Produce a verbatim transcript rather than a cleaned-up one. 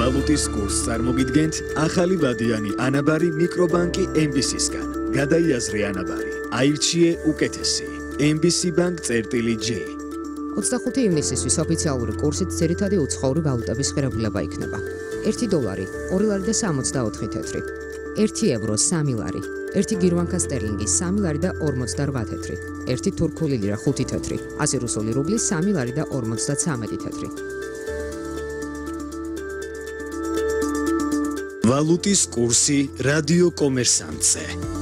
ვალუტის კურსს წარმოგიდგენთ ახალი ვადიანი ანაბარი მიკრობანკი ემ ბი სისგან. გადაიაზრე ანაბარი, აირჩიე უკეთესი. ემ ბი სი Bank წერტილი J. ოცდახუთი ივნისისთვის ოფიციალური კურსით ძირითადი უცხოური ვალუტების ღირებულება იქნება. ერთი დოლარი, ორი ლარი და სამოცდაოთხი თეთრი. ერთი ევრო, სამი ლარი. ერთი გირვანკა სტერლინგი, სამი ლარი და ორმოცდარვა თეთრი. ერთი თურქული ლირა, ხუთი თეთრი. ათი რუსული რუბლი, სამი ლარი და ორმოცდაცამეტი თეთრი. ვალუტის კურსი რადიო კომერსანტზე.